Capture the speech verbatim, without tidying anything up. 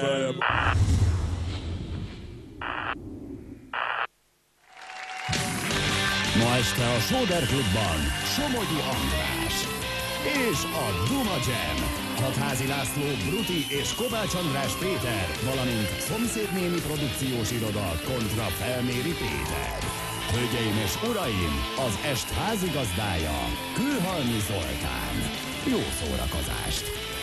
Ma este a Sóder Klubban Somogyi András és a Duma Jam. Hatházi László, Bruti és Kovács András Péter, valamint Szomszédnéni produkciós iroda kontra Felméri Péter. Hölgyeim és uraim, az est házigazdája Kőhalmi Zoltán. Jó szórakozást!